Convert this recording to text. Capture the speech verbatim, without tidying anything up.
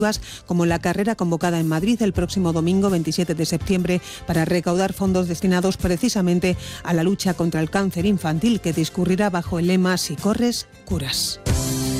como la carrera convocada en Madrid el próximo domingo veintisiete de septiembre para recaudar fondos destinados precisamente a la lucha contra el cáncer infantil, que discurrirá bajo el lema "Si corres, curas".